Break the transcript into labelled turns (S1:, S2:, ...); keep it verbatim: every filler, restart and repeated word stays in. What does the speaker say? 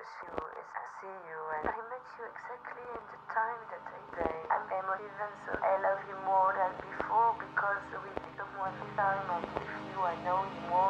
S1: miss you is I see you, and I met you exactly in the time that I say I'm emotive, and so I love you more than before because we did one time. I'm with you, I know you more.